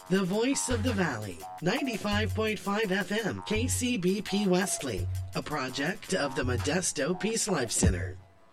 The voice of the valley, 95.5 FM, KCBP Wesley, a project of the Modesto Peace Life Center.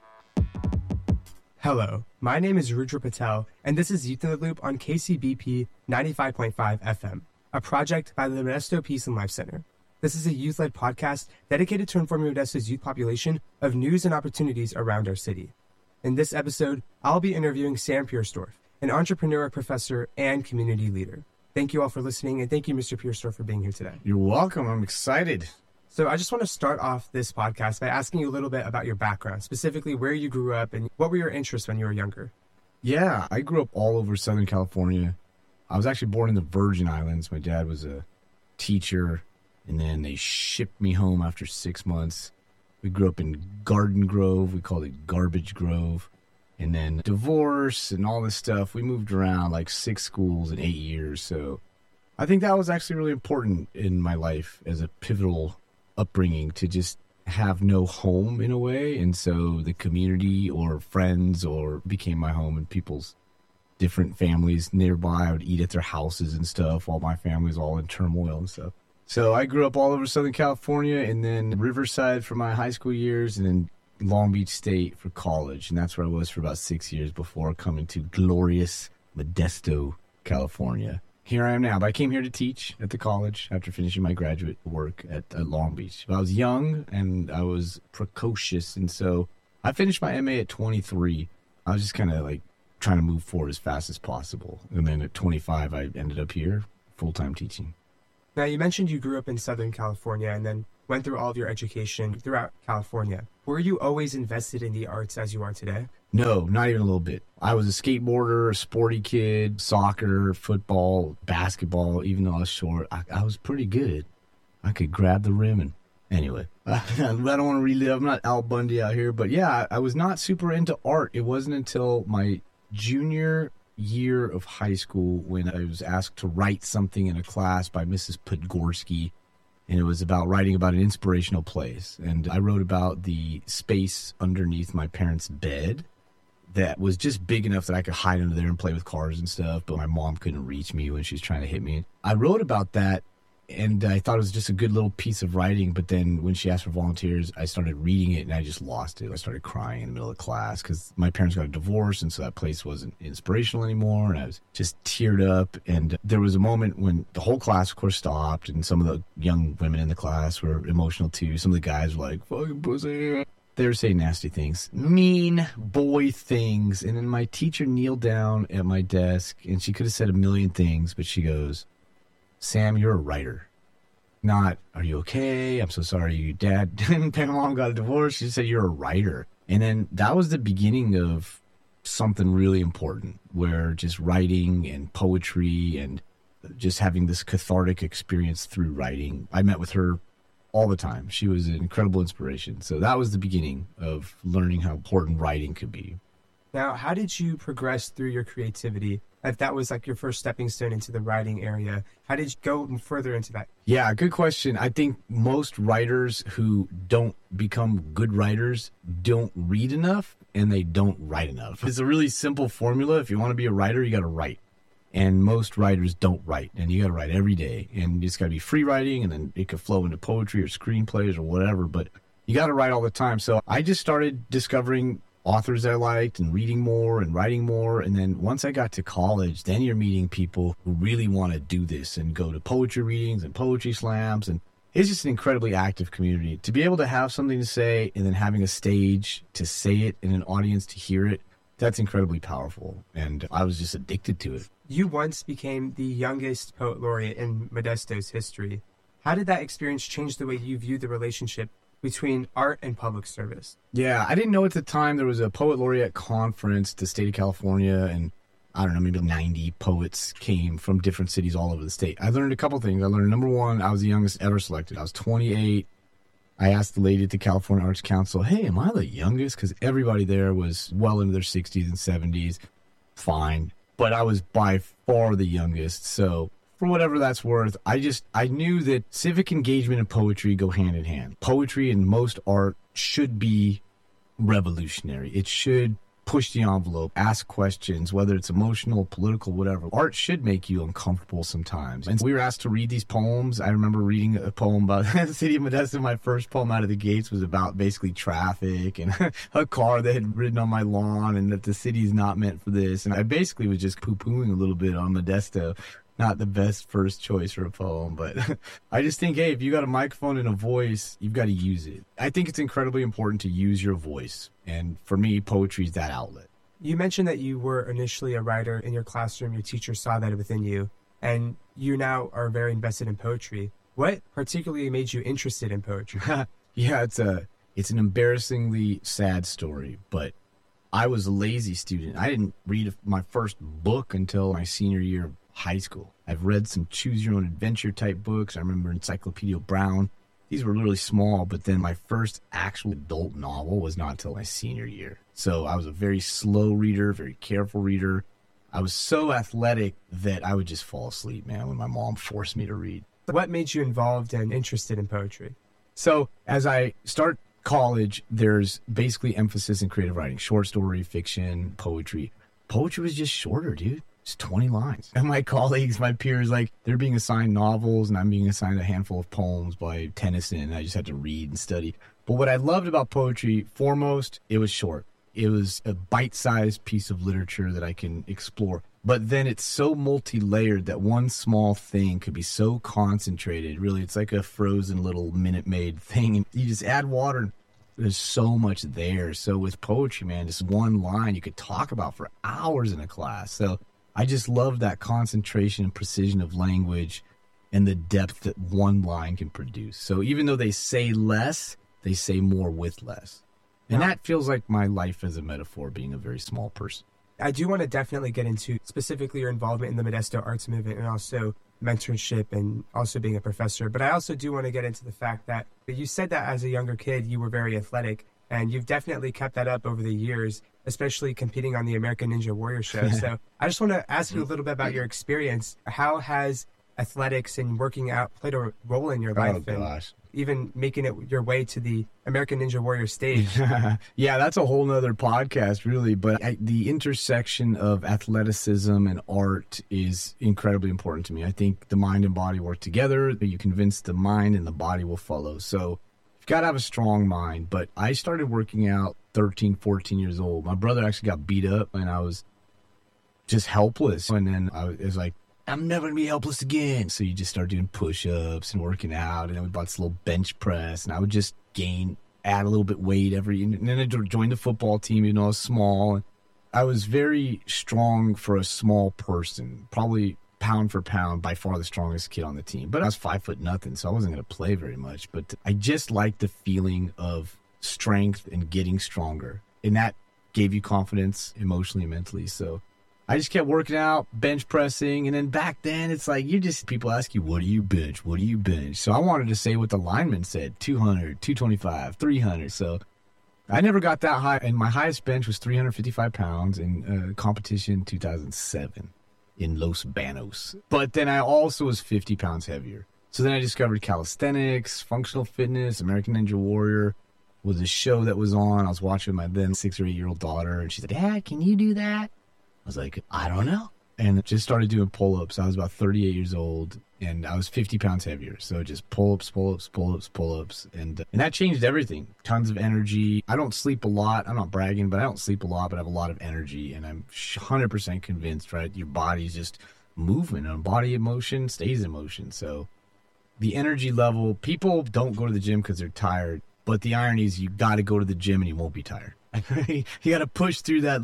Hello, my name is Rudra Patel, and this is Youth in the Loop on KCBP 95.5 FM, a project by the Modesto Peace and Life Center. This is a youth-led podcast dedicated to informing Modesto's youth population of news and opportunities around our city. In this episode, I'll be interviewing Sam Piersdorf, an entrepreneur, professor, and community leader. Thank you all for listening, and thank you, Mr. Piersdorf, for being here today. You're welcome. I'm excited. So I just want to start off this podcast by asking you a little bit about your background, specifically where you grew up and what were your interests when you were younger? Yeah, I grew up all over Southern California. I was actually born in the Virgin Islands. My dad was a teacher, and then they shipped me home after 6 months. We grew up in Garden Grove. We called it Garbage Grove. And then divorce and all this stuff. We moved around like 6 schools in 8 years. So I think that was actually really important in my life as a pivotal upbringing to just have no home in a way. And so the community or friends or became my home, and people's different families nearby. I would eat at their houses and stuff while my family was all in turmoil and stuff. So I grew up all over Southern California, and then Riverside for my high school years, and then Long Beach State for college. And that's where I was for about 6 years before coming to glorious Modesto, California. Here I am now, but I came here to teach at the college after finishing my graduate work at Long Beach. But I was young and I was precocious, and so I finished my MA at 23. I was just kind of like trying to move forward as fast as possible. And then at 25, I ended up here full-time teaching. Now, you mentioned you grew up in Southern California and then went through all of your education throughout California. Were you always invested in the arts as you are today? No, not even a little bit. I was a skateboarder, a sporty kid, soccer, football, basketball. Even though I was short, I was pretty good. I could grab the rim and anyway, I don't want to relive. I'm not Al Bundy out here, but yeah, I was not super into art. It wasn't until my junior year of high school when I was asked to write something in a class by Mrs. Podgorski, and it was about writing about an inspirational place. And I wrote about the space underneath my parents' bed that was just big enough that I could hide under there and play with cars and stuff, but my mom couldn't reach me when she was trying to hit me. I wrote about that, and I thought it was just a good little piece of writing, but then when she asked for volunteers, I started reading it, and I just lost it. I started crying in the middle of class because my parents got a divorce, and so that place wasn't inspirational anymore, and I was just teared up. And there was a moment when the whole class, of course, stopped, and some of the young women in the class were emotional too. Some of the guys were like, fucking pussy. They were saying nasty things, mean boy things. And then my teacher kneeled down at my desk, and she could have said a million things, but she goes, Sam, you're a writer. Not, are you okay? I'm so sorry your dad and mom got a divorce. She said, you're a writer. And then that was the beginning of something really important, where just writing and poetry and just having this cathartic experience through writing. I met with her all the time. She was an incredible inspiration. So that was the beginning of learning how important writing could be. Now, how did you progress through your creativity? If that was like your first stepping stone into the writing area, how did you go further into that? Yeah, good question. I think most writers who don't become good writers don't read enough, and they don't write enough. It's a really simple formula. If you want to be a writer, you got to write. And most writers don't write, and you got to write every day. And it's got to be free writing, and then it could flow into poetry or screenplays or whatever, but you got to write all the time. So I just started discovering authors I liked and reading more and writing more. And then once I got to college, then you're meeting people who really want to do this and go to poetry readings and poetry slams. And it's just an incredibly active community. To be able to have something to say and then having a stage to say it and an audience to hear it, that's incredibly powerful. And I was just addicted to it. You once became the youngest poet laureate in Modesto's history. How did that experience change the way you view the relationship between art and public service? Yeah, I didn't know at the time there was a poet laureate conference, the state of California, and I don't know, maybe 90 poets came from different cities all over the state. I learned a couple things. I learned, number one, I was the youngest ever selected. I was 28. I asked the lady at the California Arts Council, hey, am I the youngest? Because everybody there was well into their 60s and 70s. Fine. But I was by far the youngest, so for whatever that's worth, I knew that civic engagement and poetry go hand in hand. Poetry and most art should be revolutionary. It should push the envelope, ask questions, whether it's emotional, political, whatever. Art should make you uncomfortable sometimes. And we were asked to read these poems. I remember reading a poem about the city of Modesto. My first poem out of the gates was about basically traffic and a car that had ridden on my lawn and that the city's not meant for this. And I basically was just poo-pooing a little bit on Modesto. Not the best first choice for a poem, but I just think, hey, if you got a microphone and a voice, you've got to use it. I think it's incredibly important to use your voice. And for me, poetry is that outlet. You mentioned that you were initially a writer in your classroom. Your teacher saw that within you, and you now are very invested in poetry. What particularly made you interested in poetry? Yeah, it's an embarrassingly sad story, but I was a lazy student. I didn't read my first book until my senior year of high school. I've read some choose your own adventure type books. I remember Encyclopedia Brown. These were really small, but then my first actual adult novel was not until my senior year. So I was a very slow reader, very careful reader. I was so athletic that I would just fall asleep, man, when my mom forced me to read. What made you involved and interested in poetry? So as I start college, there's basically emphasis in creative writing, short story, fiction, poetry. Poetry was just shorter, dude. It's 20 lines. And my colleagues, my peers, like, they're being assigned novels and I'm being assigned a handful of poems by Tennyson. And I just had to read and study. But what I loved about poetry, foremost, it was short. It was a bite-sized piece of literature that I can explore. But then it's so multi-layered that one small thing could be so concentrated. Really, it's like a frozen little Minute Maid thing. And you just add water and there's so much there. So with poetry, man, just one line you could talk about for hours in a class. So I just love that concentration and precision of language and the depth that one line can produce. So even though they say less, they say more with less. And that feels like my life as a metaphor, being a very small person. I do want to definitely get into specifically your involvement in the Modesto Arts Movement and also mentorship and also being a professor. But I also do want to get into the fact that you said that as a younger kid, you were very athletic. And you've definitely kept that up over the years, especially competing on the American Ninja Warrior show. So I just want to ask you a little bit about your experience. How has athletics and working out played a role in your life? Oh, gosh. And even making it your way to the American Ninja Warrior stage? Yeah, that's a whole nother podcast, really. But the intersection of athleticism and art is incredibly important to me. I think the mind and body work together. You convince the mind and the body will follow. So got to have a strong mind. But I started working out 13, 14 years old. My brother actually got beat up and I was just helpless. And then I was like, I'm never going to be helpless again. So you just start doing push-ups and working out. And then we bought this little bench press and I would just add a little bit weight and then I joined the football team, even though I was small. And I was very strong for a small person, probably pound for pound, by far the strongest kid on the team. But I was 5 foot nothing, so I wasn't going to play very much. But I just liked the feeling of strength and getting stronger. And that gave you confidence emotionally and mentally. So I just kept working out, bench pressing. And then back then, it's like people ask you, what do you bench? What do you bench? So I wanted to say what the lineman said, 200, 225, 300. So I never got that high. And my highest bench was 355 pounds in competition 2007. In Los Banos. But then I also was 50 pounds heavier. So then I discovered calisthenics, functional fitness, American Ninja Warrior was a show that was on. I was watching my then 6 or 8 year old daughter and she said, Dad, can you do that? I was like, I don't know. And just started doing pull-ups. I was about 38 years old and I was 50 pounds heavier. So just pull-ups, pull-ups, pull-ups, pull-ups. And that changed everything. Tons of energy. I don't sleep a lot. I'm not bragging, but I don't sleep a lot, but I have a lot of energy. And I'm 100% convinced, right? Your body's just movement and body emotion stays in motion. So the energy level, people don't go to the gym because they're tired. But the irony is you got to go to the gym and you won't be tired. You got to push through that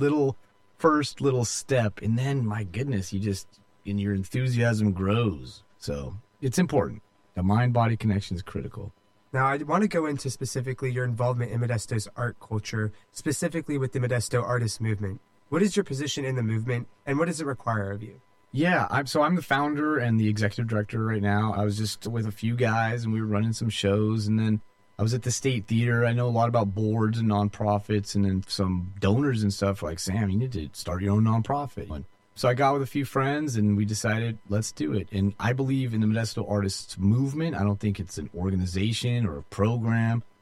first little step, and then my goodness, and your enthusiasm grows. So it's important. The mind-body connection is critical. Now, I want to go into specifically your involvement in Modesto's art culture, specifically with the Modesto Artist Movement. What is your position in the movement, and what does it require of you? Yeah, I'm the founder and the executive director right now. I was just with a few guys, and we were running some shows, and then I was at the State Theater. I know a lot about boards and nonprofits, and then some donors and stuff like, Sam, you need to start your own nonprofit. So I got with a few friends and we decided, let's do it. And I believe in the Modesto Artists Movement. I don't think it's an organization or a program.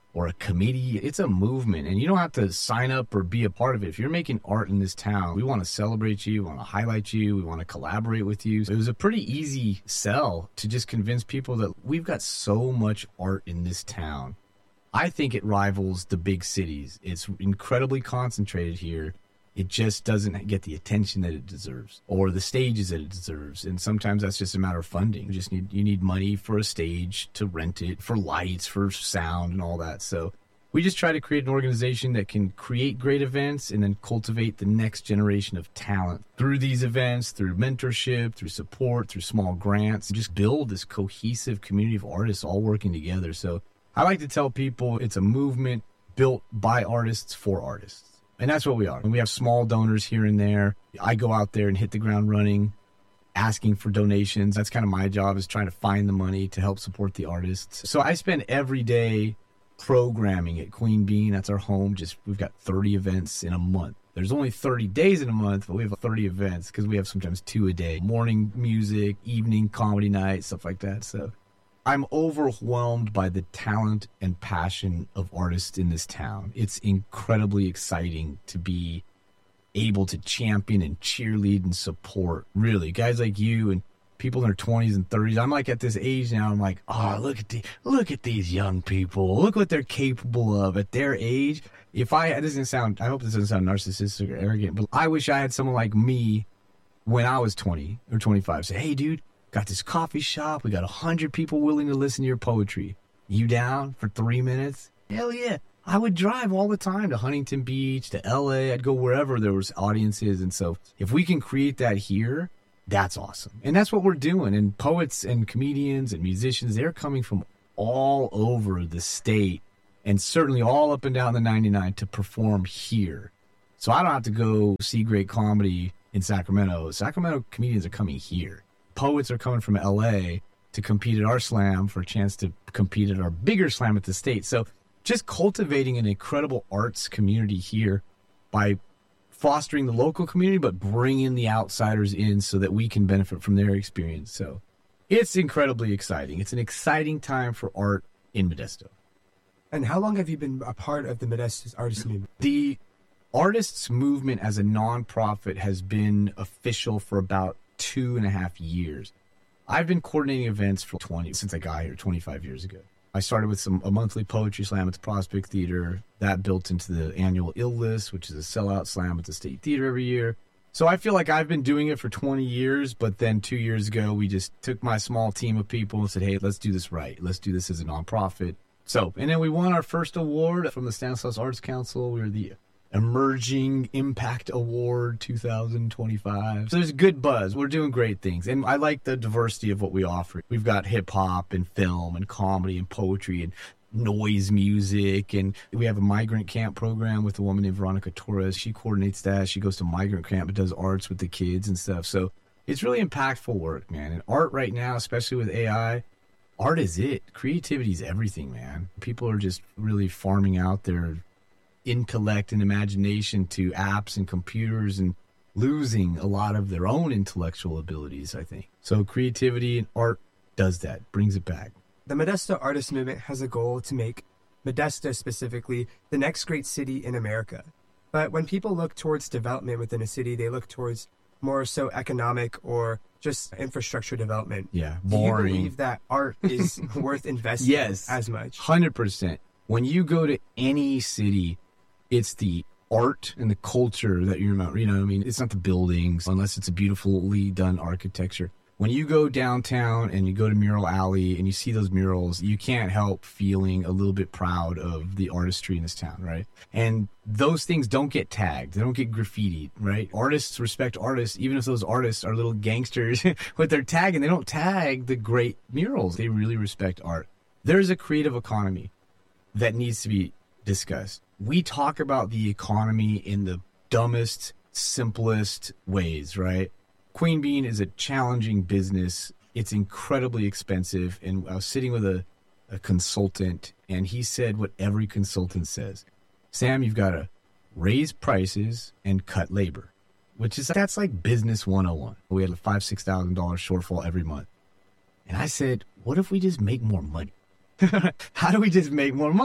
or a committee. It's a movement, and you don't have to sign up or be a part of it. If you're making art in this town, we want to celebrate you, we want to highlight you, we want to collaborate with you. So it was a pretty easy sell to just convince people that we've got so much art in this town. I think it rivals the big cities. It's incredibly concentrated here. It just doesn't get the attention that it deserves or the stages that it deserves. And sometimes that's just a matter of funding. You need money for a stage, to rent it, for lights, for sound and all that. So we just try to create an organization that can create great events and then cultivate the next generation of talent through these events, through mentorship, through support, through small grants, and just build this cohesive community of artists all working together. So I like to tell people it's a movement built by artists for artists. And that's what we are. And we have small donors here and there. I go out there and hit the ground running, asking for donations. That's kind of my job, is trying to find the money to help support the artists. So I spend every day programming at Queen Bean. That's our home. We've got 30 events in a month. There's only 30 days in a month, but we have 30 events because we have sometimes 2 a day. Morning music, evening comedy night, stuff like that. So I'm overwhelmed by the talent and passion of artists in this town. It's incredibly exciting to be able to champion and cheerlead and support, really, guys like you and people in their 20s and 30s. I'm like at this age now, I'm like, oh, look at these young people. Look what they're capable of at their age. I hope this doesn't sound narcissistic or arrogant, but I wish I had someone like me when I was 20 or 25 say, hey, dude, got this coffee shop. We got 100 people willing to listen to your poetry. You down for 3 minutes? Hell yeah. I would drive all the time to Huntington Beach, to LA. I'd go wherever there was audiences. And so if we can create that here, that's awesome. And that's what we're doing. And poets and comedians and musicians, they're coming from all over the state and certainly all up and down the 99 to perform here. So I don't have to go see great comedy in Sacramento. Sacramento comedians are coming here. Poets are coming from LA to compete at our slam for a chance to compete at our bigger slam at the state. So just cultivating an incredible arts community here by fostering the local community, but bringing the outsiders in so that we can benefit from their experience. So it's incredibly exciting. It's an exciting time for art in Modesto. And how long have you been a part of the Modesto's artist movement? The artists movement as a nonprofit has been official for about 2.5 years. I've been coordinating events since I got here 25 years ago. I started with a monthly poetry slam at the Prospect Theater. That built into the annual Ill List, which is a sellout slam at the State Theater every year. So I feel like I've been doing it for 20 years, but then 2 years ago, we just took my small team of people and said, hey, let's do this right. Let's do this as a nonprofit. And then we won our first award from the Stanislaus Arts Council. We were the Emerging Impact Award 2025. So there's a good buzz. We're doing great things. And I like the diversity of what we offer. We've got hip hop and film and comedy and poetry and noise music. And we have a migrant camp program with a woman named Veronica Torres. She coordinates that. She goes to migrant camp and does arts with the kids and stuff. So it's really impactful work, man. And art right now, especially with AI, art is it. Creativity is everything, man. People are just really farming out their intellect and imagination to apps and computers and losing a lot of their own intellectual abilities, I think. So creativity and art does that, brings it back. The Modesto Artist Movement has a goal to make Modesto specifically the next great city in America. But when people look towards development within a city, they look towards more so economic or just infrastructure development. Yeah, boring. Do you believe that art is worth investing in as much? 100%. When you go to any city, it's the art and the culture that you're about. You know what I mean? It's not the buildings, unless it's a beautifully done architecture. When you go downtown and you go to Mural Alley and you see those murals, you can't help feeling a little bit proud of the artistry in this town, right? And those things don't get tagged. They don't get graffitied, right? Artists respect artists, even if those artists are little gangsters with their tagging. They don't tag the great murals. They really respect art. There's a creative economy that needs to be discussed. We talk about the economy in the dumbest, simplest ways, right? Queen Bean is a challenging business. It's incredibly expensive. And I was sitting with a consultant, and he said what every consultant says. Sam, you've got to raise prices and cut labor, that's like business 101. We had a $5,000-$6,000 shortfall every month. And I said, what if we just make more money? How do we just make more money?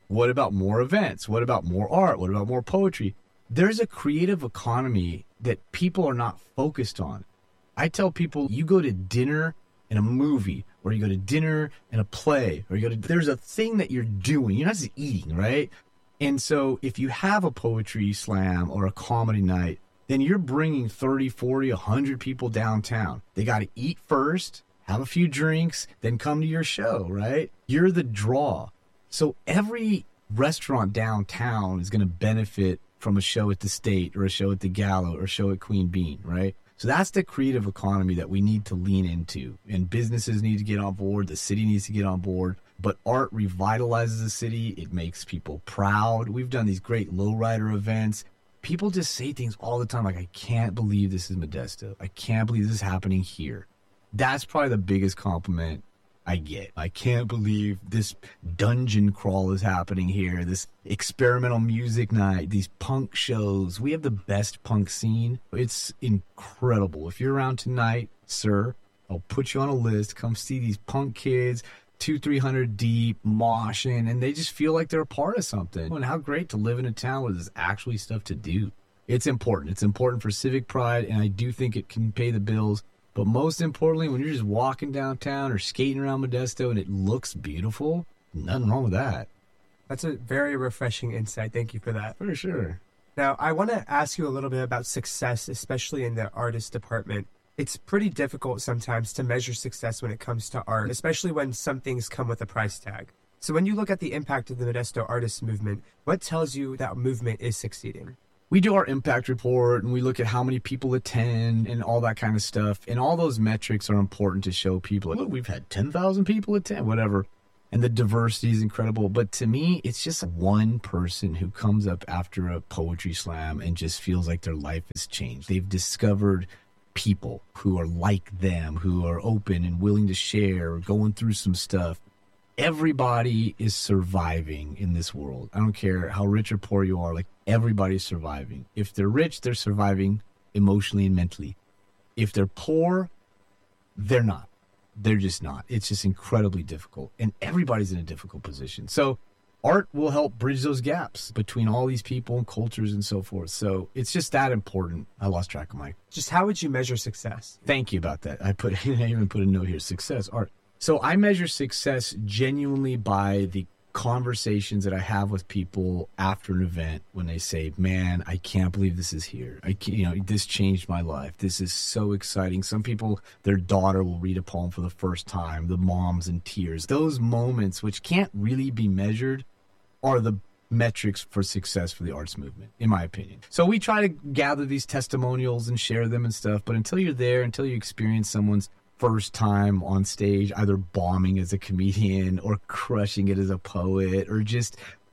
What about more events? What about more art? What about more poetry? There's a creative economy that people are not focused on. I tell people, you go to dinner and a movie, or you go to dinner and a play, or there's a thing that you're doing. You're not just eating, right? And so if you have a poetry slam or a comedy night, then you're bringing 30, 40, 100 people downtown. They got to eat first, have a few drinks, then come to your show, right? You're the draw. So every restaurant downtown is going to benefit from a show at the State or a show at the Gallo or a show at Queen Bean, right? So that's the creative economy that we need to lean into. And businesses need to get on board. The city needs to get on board. But art revitalizes the city. It makes people proud. We've done these great lowrider events. People just say things all the time like, I can't believe this is Modesto. I can't believe this is happening here. That's probably the biggest compliment I get. I can't believe this dungeon crawl is happening here, this experimental music night, these punk shows. We have the best punk scene. It's incredible. If you're around tonight, sir, I'll put you on a list. Come see these punk kids, 200-300 deep, moshing, and they just feel like they're a part of something. And how great to live in a town where there's actually stuff to do. It's important. It's important for civic pride, and I do think it can pay the bills. But most importantly, when you're just walking downtown or skating around Modesto and it looks beautiful, nothing wrong with that. That's a very refreshing insight. Thank you for that. For sure. Now, I want to ask you a little bit about success, especially in the artist department. It's pretty difficult sometimes to measure success when it comes to art, especially when some things come with a price tag. So when you look at the impact of the Modesto artist movement, what tells you that movement is succeeding? We do our impact report and we look at how many people attend and all that kind of stuff. And all those metrics are important to show people, look, we've had 10,000 people attend, whatever. And the diversity is incredible. But to me, it's just one person who comes up after a poetry slam and just feels like their life has changed. They've discovered people who are like them, who are open and willing to share, going through some stuff. Everybody is surviving in this world. I don't care how rich or poor you are, like everybody's surviving. If they're rich, they're surviving emotionally and mentally. If they're poor, they're not. They're just not. It's just incredibly difficult. And everybody's in a difficult position. So art will help bridge those gaps between all these people and cultures and so forth. So it's just that important. I lost track of my... Just how would you measure success? Thank you about that. I even put a note here, success, art. So I measure success genuinely by the conversations that I have with people after an event when they say, man, I can't believe this is here. This changed my life. This is so exciting. Some people, their daughter will read a poem for the first time, the mom's in tears. Those moments, which can't really be measured, are the metrics for success for the arts movement, in my opinion. So we try to gather these testimonials and share them and stuff, but until you're there, until you experience someone's first time on stage, either bombing as a comedian or crushing it as a poet, or just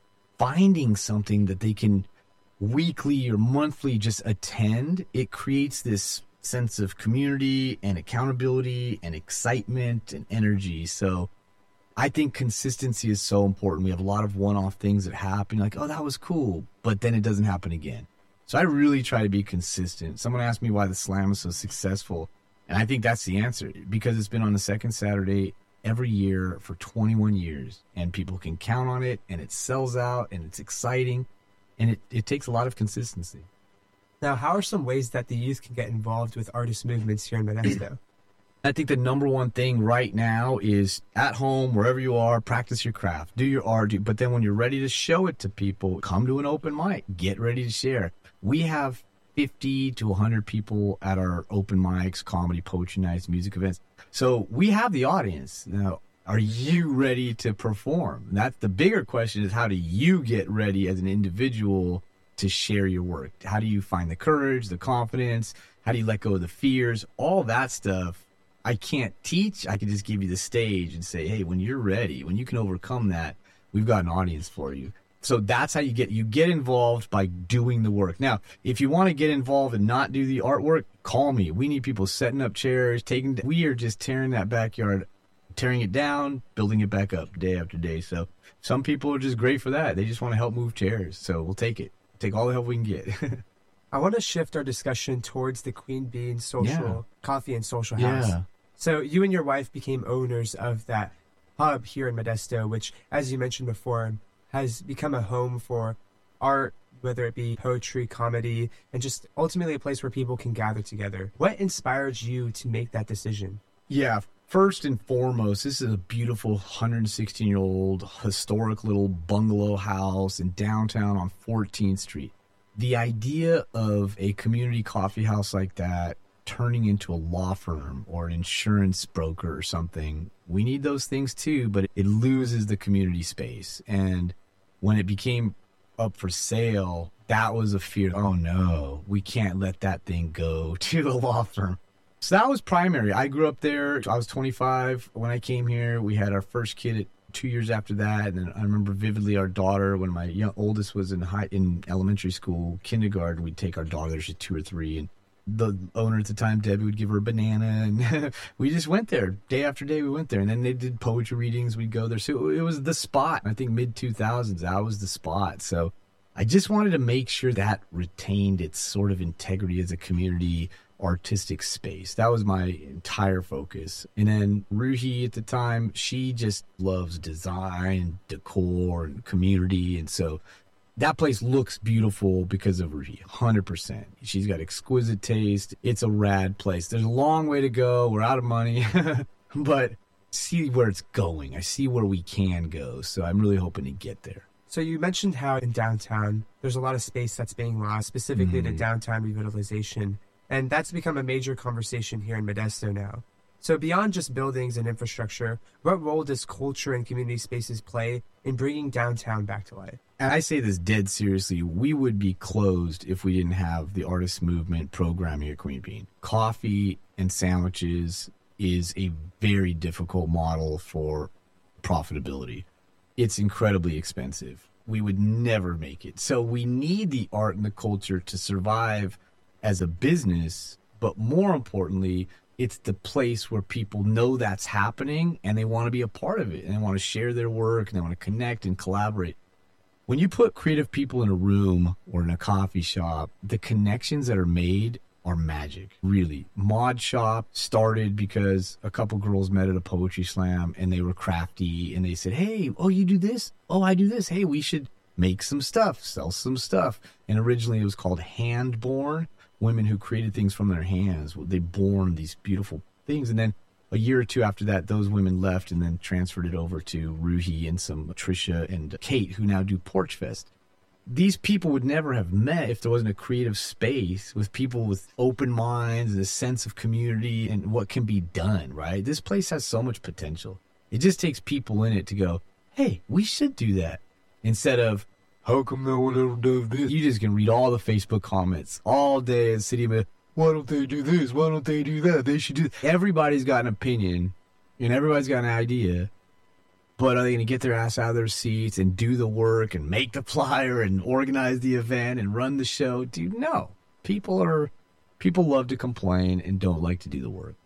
finding something that they can weekly or monthly just attend, it creates this sense of community and accountability and excitement and energy. So I think consistency is so important. We have a lot of one-off things that happen, like, oh, that was cool, but then it doesn't happen again. So I really try to be consistent. Someone asked me why the slam is so successful. And I think that's the answer, because it's been on the second Saturday every year for 21 years, and people can count on it, and it sells out, and it's exciting, and it takes a lot of consistency. Now, how are some ways that the youth can get involved with artist movements here in Modesto? I think the number one thing right now is at home, wherever you are, practice your craft, do your art, but then when you're ready to show it to people, come to an open mic, get ready to share. We have 50 to 100 people at our open mics, comedy, poetry nights, music events. So we have the audience. Now, are you ready to perform? That's the bigger question, is how do you get ready as an individual to share your work? How do you find the courage, the confidence? How do you let go of the fears? All that stuff I can't teach. I can just give you the stage and say, hey, when you're ready, when you can overcome that, we've got an audience for you. So that's how you get involved, by doing the work. Now, if you want to get involved and not do the artwork, call me. We need people setting up chairs, we are just tearing that backyard, tearing it down, building it back up day after day. So some people are just great for that. They just want to help move chairs. So we'll take it. Take all the help we can get. I want to shift our discussion towards the Queen Bean Coffee and Social House. Yeah. So you and your wife became owners of that hub here in Modesto, which, as you mentioned before, has become a home for art, whether it be poetry, comedy, and just ultimately a place where people can gather together. What inspired you to make that decision? Yeah, first and foremost, this is a beautiful 116-year-old historic little bungalow house in downtown on 14th Street. The idea of a community coffee house like that turning into a law firm or an insurance broker or something, we need those things too, but it loses the community space. And when it became up for sale, that was a fear. Oh no, we can't let that thing go to a law firm. So that was primary. I grew up there. I was 25 when I came here. We had our first kid at 2 years after that. And then I remember vividly our daughter, when my oldest was in elementary school, kindergarten, we'd take our daughter, she's 2 or 3, and the owner at the time, Debbie, would give her a banana, and we just went there. Day after day, we went there. And then they did poetry readings. We'd go there. So it was the spot. I think mid-2000s, that was the spot. So I just wanted to make sure that retained its sort of integrity as a community artistic space. That was my entire focus. And then Ruhi at the time, she just loves design, decor, and community. And so that place looks beautiful because of Ruhi, 100%. She's got exquisite taste. It's a rad place. There's a long way to go. We're out of money, but see where it's going. I see where we can go. So I'm really hoping to get there. So you mentioned how in downtown, there's a lot of space that's being lost, specifically the downtown revitalization. And that's become a major conversation here in Modesto now. So beyond just buildings and infrastructure, what role does culture and community spaces play in bringing downtown back to life? And I say this dead seriously, we would be closed if we didn't have the artist movement programming at Queen Bean. Coffee and sandwiches is a very difficult model for profitability. It's incredibly expensive. We would never make it. So we need the art and the culture to survive as a business, but more importantly, it's the place where people know that's happening and they want to be a part of it and they want to share their work and they want to connect and collaborate. When you put creative people in a room or in a coffee shop, the connections that are made are magic, really. Mod Shop started because a couple girls met at a poetry slam and they were crafty and they said, hey, oh, you do this? Oh, I do this. Hey, we should make some stuff, sell some stuff. And originally it was called Handborn. Women who created things from their hands. They born these beautiful things. And then a year or two after that, those women left and then transferred it over to Ruhi and some Trisha and Kate, who now do Porch Fest. These people would never have met if there wasn't a creative space with people with open minds and a sense of community and what can be done, right? This place has so much potential. It just takes people in it to go, hey, we should do that. Instead of, how come no one ever does this? You just can read all the Facebook comments all day in City of, why don't they do this? Why don't they do that? They should do this. Everybody's got an opinion and everybody's got an idea, but are they going to get their ass out of their seats and do the work and make the flyer and organize the event and run the show? Dude, no. People love to complain and don't like to do the work.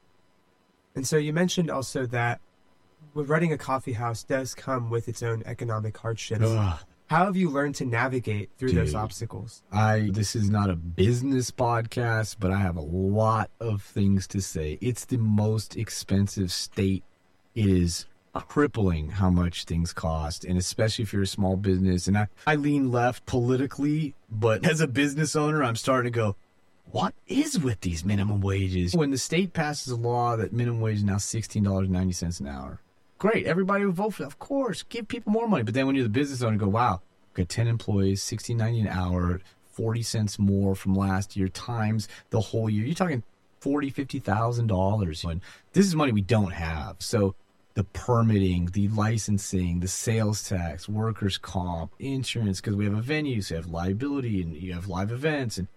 And so you mentioned also that running a coffee house does come with its own economic hardships. Ugh. How have you learned to navigate through those obstacles? This is not a business podcast, but I have a lot of things to say. It's the most expensive state. It is crippling how much things cost, and especially if you're a small business. And I lean left politically, but as a business owner, I'm starting to go, what is with these minimum wages? When the state passes a law that minimum wage is now $16.90 an hour, great, everybody will vote for that. Of course, give people more money. But then when you're the business owner, you go, wow, got 10 employees, $16.90 an hour, 40 cents more from last year times the whole year. You're talking $40,000, $50,000. And this is money we don't have. So the permitting, the licensing, the sales tax, workers' comp, insurance, because we have a venue, so you have liability and you have live events. And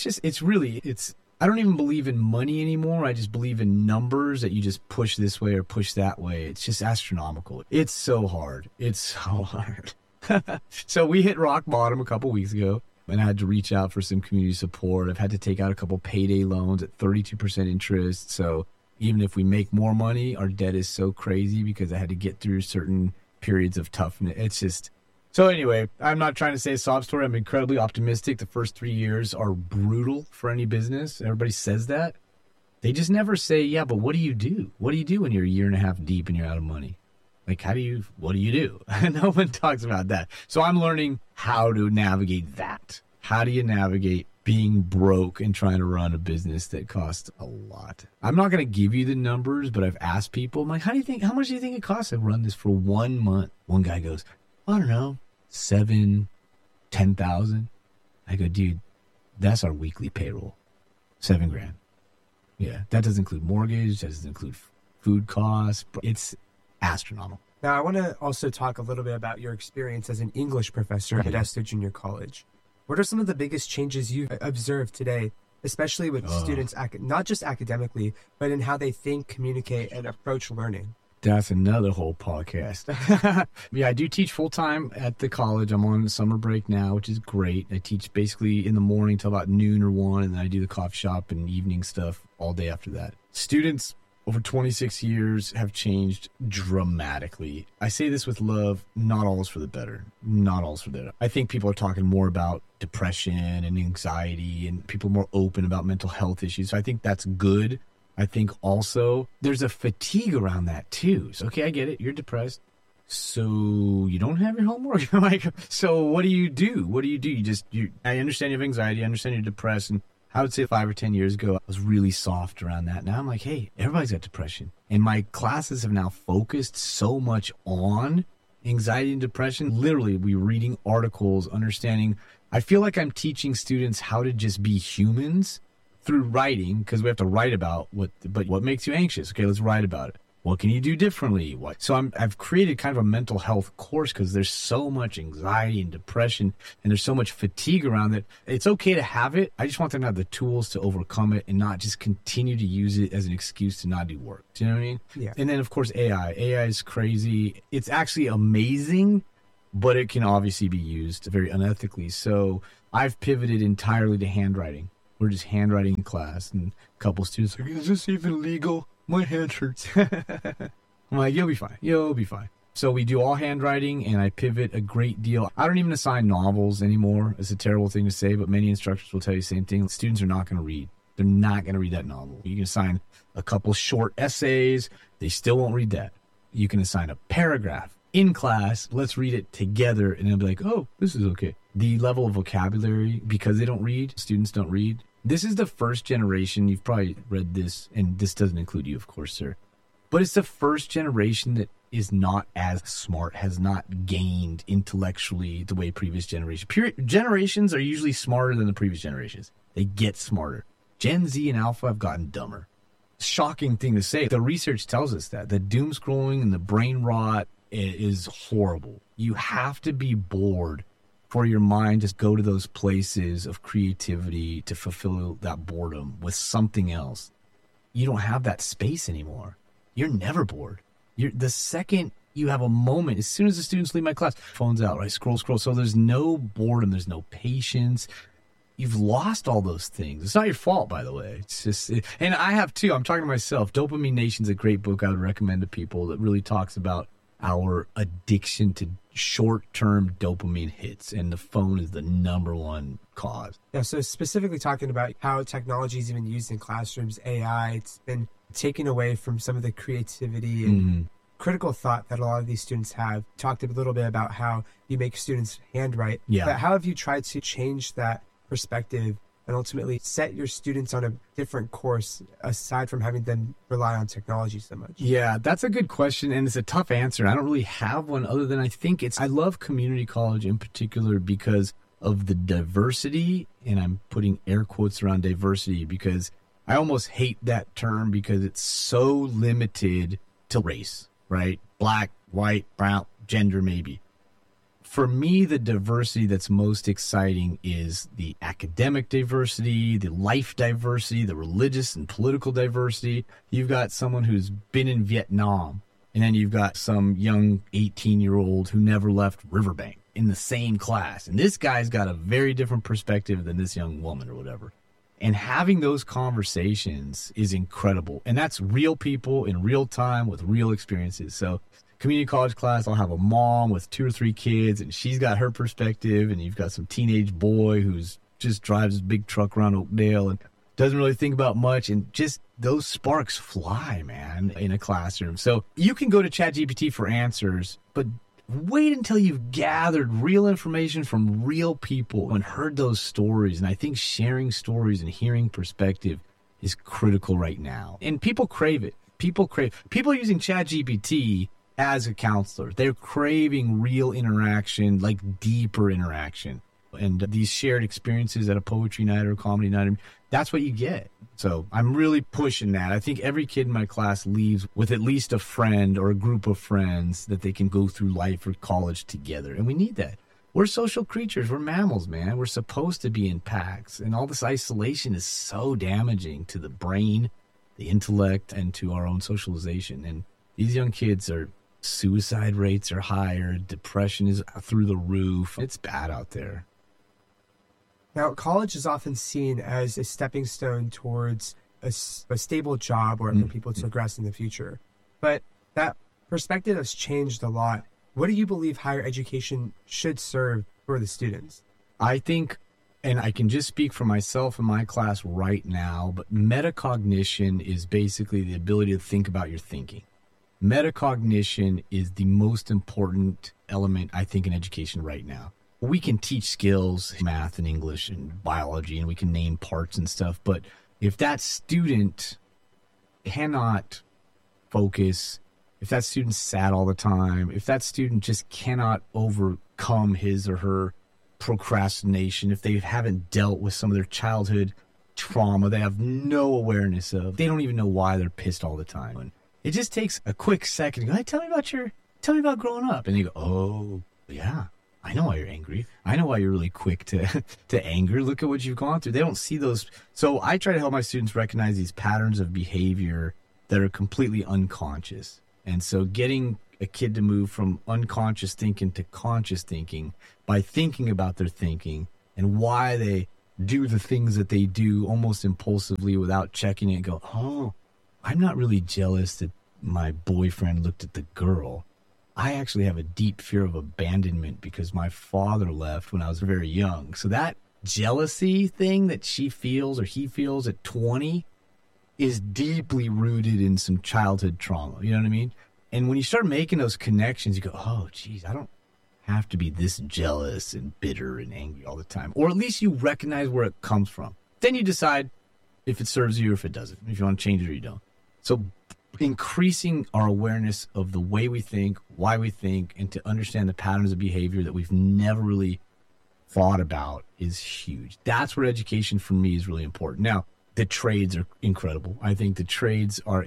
it's I don't even believe in money anymore. I just believe in numbers that you just push this way or push that way. It's just astronomical. It's so hard. It's so hard. So we hit rock bottom a couple weeks ago, and I had to reach out for some community support. I've had to take out a couple payday loans at 32% interest. So even if we make more money, our debt is so crazy because I had to get through certain periods of toughness. It's just... So anyway, I'm not trying to say a sob story. I'm incredibly optimistic. The first 3 years are brutal for any business. Everybody says that. They just never say, yeah, but what do you do? What do you do when you're a year and a half deep and you're out of money? Like, what do you do? No one talks about that. So I'm learning how to navigate that. How do you navigate being broke and trying to run a business that costs a lot? I'm not going to give you the numbers, but I've asked people, I'm like, how much do you think it costs to run this for 1 month? One guy goes, I don't know, 7,000, 10,000. I go, dude, that's our weekly payroll. $7,000. Yeah. That doesn't include mortgage. That doesn't include food costs. It's astronomical. Now, I want to also talk a little bit about your experience as an English professor at Modesto Junior College. What are some of the biggest changes you've observed today, especially with students, not just academically, but in how they think, communicate, and approach learning? That's another whole podcast. Yeah, I do teach full-time at the college. I'm on summer break now, which is great. I teach basically in the morning till about noon or 1, and then I do the coffee shop and evening stuff all day after that. Students over 26 years have changed dramatically. I say this with love, not all is for the better. Not all is for the better. I think people are talking more about depression and anxiety, and people are more open about mental health issues. So I think that's good. I think also there's a fatigue around that too. So, okay, I get it. You're depressed. So you don't have your homework? Like, so what do you do? I understand you have anxiety. I understand you're depressed. And I would say 5 or 10 years ago, I was really soft around that. Now I'm like, hey, everybody's got depression. And my classes have now focused so much on anxiety and depression. Literally, we're reading articles, understanding. I feel like I'm teaching students how to just be humans through writing, because we have to write about what makes you anxious. Okay, let's write about it. What can you do differently? So I've created kind of a mental health course because there's so much anxiety and depression and there's so much fatigue around it. It's okay to have it. I just want them to have the tools to overcome it and not just continue to use it as an excuse to not do work. Do you know what I mean? Yeah. And then, of course, AI. AI is crazy. It's actually amazing, but it can obviously be used very unethically. So I've pivoted entirely to handwriting. We're just handwriting in class, and a couple students are like, is this even legal? My hand hurts. I'm like, you'll be fine. You'll be fine. So we do all handwriting, and I pivot a great deal. I don't even assign novels anymore. It's a terrible thing to say, but many instructors will tell you the same thing. Students are not going to read. They're not going to read that novel. You can assign a couple short essays. They still won't read that. You can assign a paragraph in class. Let's read it together, and they'll be like, oh, this is okay. The level of vocabulary, because they don't read, students don't read. This is the first generation. You've probably read this, and this doesn't include you, of course, sir. But it's the first generation that is not as smart, has not gained intellectually the way previous generations. Generations are usually smarter than the previous generations. They get smarter. Gen Z and Alpha have gotten dumber. Shocking thing to say. The research tells us that. The doom scrolling and the brain rot is horrible. You have to be bored for your mind to go to those places of creativity to fulfill that boredom with something else. You don't have that space anymore. You're never bored. The second you have a moment, as soon as the students leave my class, phone's out, right? Scroll. So there's no boredom. There's no patience. You've lost all those things. It's not your fault, by the way. It's just, and I have too. I'm talking to myself. Dopamine Nation's a great book I would recommend to people that really talks about our addiction to short-term dopamine hits, and the phone is the number one cause. Yeah, so specifically talking about how technology is even used in classrooms, AI, it's been taken away from some of the creativity and critical thought that a lot of these students have. Talked a little bit about how you make students handwrite. Yeah. But how have you tried to change that perspective and ultimately set your students on a different course aside from having them rely on technology so much? Yeah, that's a good question, and it's a tough answer. I don't really have one other than I love community college in particular because of the diversity, and I'm putting air quotes around diversity because I almost hate that term because it's so limited to race, right? Black, white, brown, gender maybe. For me, the diversity that's most exciting is the academic diversity, the life diversity, the religious and political diversity. You've got someone who's been in Vietnam, and then you've got some young 18-year-old who never left Riverbank in the same class. And this guy's got a very different perspective than this young woman or whatever. And having those conversations is incredible. And that's real people in real time with real experiences. So community college class, I'll have a mom with 2 or 3 kids, and she's got her perspective, and you've got some teenage boy who's just drives his big truck around Oakdale, and doesn't really think about much, and just those sparks fly, man, in a classroom. So you can go to ChatGPT for answers, but wait until you've gathered real information from real people and heard those stories. And I think sharing stories and hearing perspective is critical right now. And people crave it. People using ChatGPT as a counselor. They're craving real interaction, like deeper interaction. And these shared experiences at a poetry night or a comedy night, that's what you get. So I'm really pushing that. I think every kid in my class leaves with at least a friend or a group of friends that they can go through life or college together. And we need that. We're social creatures. We're mammals, man. We're supposed to be in packs. And all this isolation is so damaging to the brain, the intellect, and to our own socialization. And these young kids suicide rates are higher. Depression is through the roof. It's bad out there. Now, college is often seen as a stepping stone towards a stable job or for people to progress in the future. But that perspective has changed a lot. What do you believe higher education should serve for the students? I think, and I can just speak for myself and my class right now, but metacognition is basically the ability to think about your thinking. Metacognition is the most important element, I think, in education right now. We can teach skills, math and English and biology, and we can name parts and stuff. But if that student cannot focus, if that student's sad all the time, if that student just cannot overcome his or her procrastination, if they haven't dealt with some of their childhood trauma, they have no awareness of, they don't even know why they're pissed all the time. And it just takes a quick second to go, hey, tell me about growing up. And they go, oh, yeah. I know why you're angry. I know why you're really quick to anger. Look at what you've gone through. They don't see those. So I try to help my students recognize these patterns of behavior that are completely unconscious. And so getting a kid to move from unconscious thinking to conscious thinking by thinking about their thinking and why they do the things that they do almost impulsively without checking it and go, oh, I'm not really jealous that my boyfriend looked at the girl. I actually have a deep fear of abandonment because my father left when I was very young. So that jealousy thing that she feels or he feels at 20 is deeply rooted in some childhood trauma. You know what I mean? And when you start making those connections, you go, oh, geez, I don't have to be this jealous and bitter and angry all the time. Or at least you recognize where it comes from. Then you decide if it serves you or if it doesn't, if you want to change it or you don't. So increasing our awareness of the way we think, why we think, and to understand the patterns of behavior that we've never really thought about is huge. That's where education for me is really important. Now, the trades are incredible. I think the trades are,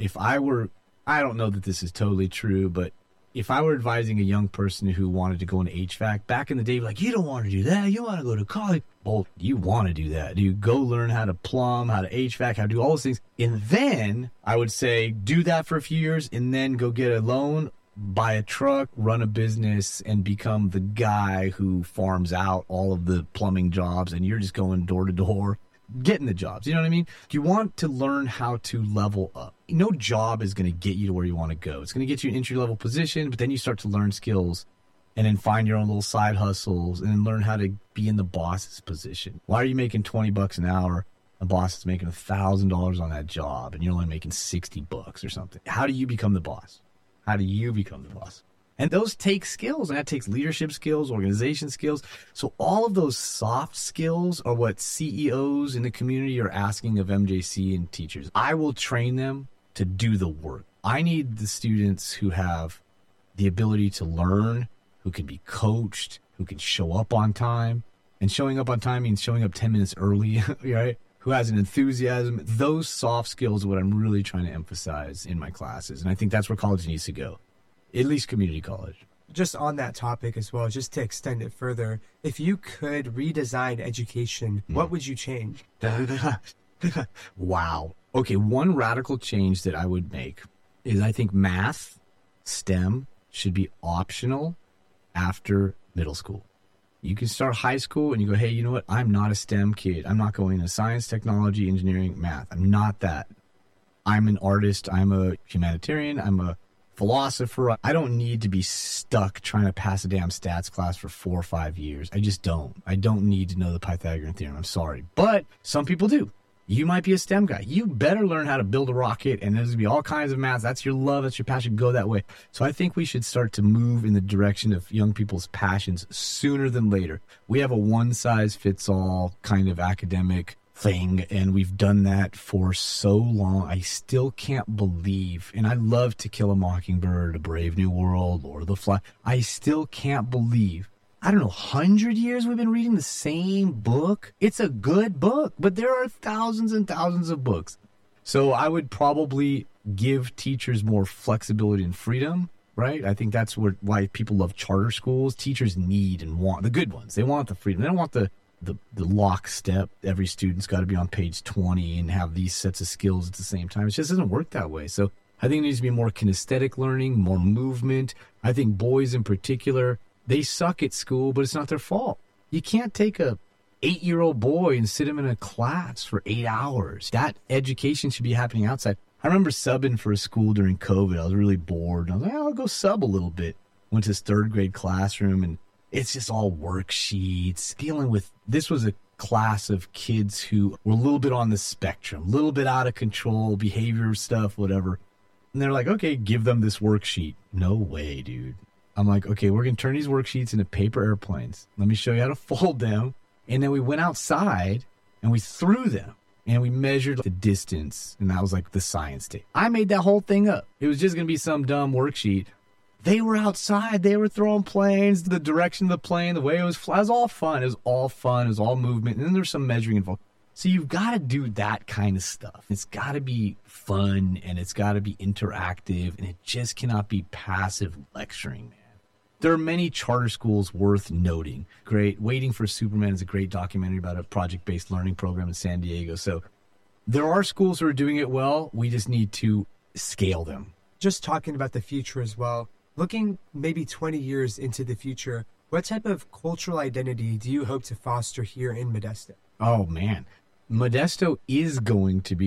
I don't know that this is totally true, but if I were advising a young person who wanted to go into HVAC, back in the day, like, you don't want to do that. You want to go to college. Well, you want to do that. You go learn how to plumb, how to HVAC, how to do all those things. And then I would say do that for a few years and then go get a loan, buy a truck, run a business, and become the guy who farms out all of the plumbing jobs and you're just going door to door, getting the jobs. You know what I mean? You want to learn how to level up. No job is going to get you to where you want to go. It's going to get you an entry-level position, but then you start to learn skills and then find your own little side hustles and then learn how to be in the boss's position. Why are you making $20 an hour? A boss is making $1,000 on that job and you're only making $60 or something. How do you become the boss? How do you become the boss? And those take skills, and that takes leadership skills, organization skills. So all of those soft skills are what CEOs in the community are asking of MJC and teachers. I will train them to do the work. I need the students who have the ability to learn, who can be coached, who can show up on time. And showing up on time means showing up 10 minutes early, right? Who has an enthusiasm. Those soft skills are what I'm really trying to emphasize in my classes. And I think that's where college needs to go. At least community college. Just on that topic as well, just to extend it further, if you could redesign education, what would you change? Wow. Okay, one radical change that I would make is I think math, STEM, should be optional after middle school. You can start high school and you go, hey, you know what? I'm not a STEM kid. I'm not going into science, technology, engineering, math. I'm not that. I'm an artist. I'm a humanitarian. I'm a philosopher. I don't need to be stuck trying to pass a damn stats class for 4 or 5 years. I just don't. I don't need to know the Pythagorean theorem. I'm sorry. But some people do. You might be a STEM guy. You better learn how to build a rocket, and there's going to be all kinds of math. That's your love. That's your passion. Go that way. So I think we should start to move in the direction of young people's passions sooner than later. We have a one-size-fits-all kind of academic thing, and we've done that for so long. I still can't believe, and I love To Kill a Mockingbird, A Brave New World, Lord of the Flies. I still can't believe, I don't know, 100 years we've been reading the same book. It's a good book, but there are thousands and thousands of books. So I would probably give teachers more flexibility and freedom, right? I think that's why people love charter schools. Teachers need and want the good ones. They want the freedom. They don't want the lockstep. Every student's got to be on page 20 and have these sets of skills at the same time. It just doesn't work that way. So I think it needs to be more kinesthetic learning, more movement. I think boys in particular, they suck at school, but it's not their fault. You can't take a 8-year-old boy and sit him in a class for 8 hours. That education should be happening outside. I remember subbing for a school during COVID. I was really bored. I was like, I'll go sub a little bit. Went to this 3rd grade classroom, and it's just all worksheets. This was a class of kids who were a little bit on the spectrum, a little bit out of control, behavior stuff, whatever. And they're like, okay, give them this worksheet. No way, dude. I'm like, okay, we're going to turn these worksheets into paper airplanes. Let me show you how to fold them. And then we went outside and we threw them and we measured the distance. And that was like the science day. I made that whole thing up. It was just going to be some dumb worksheet. They were outside. They were throwing planes, the direction of the plane, the way it was flying. It was all fun. It was all fun. It was all movement. And then there's some measuring involved. So you've got to do that kind of stuff. It's got to be fun and it's got to be interactive. And it just cannot be passive lecturing, man. There are many charter schools worth noting. Great. Waiting for Superman is a great documentary about a project-based learning program in San Diego. So there are schools who are doing it well. We just need to scale them. Just talking about the future as well, looking maybe 20 years into the future, what type of cultural identity do you hope to foster here in Modesto? Oh, man. Modesto is going to be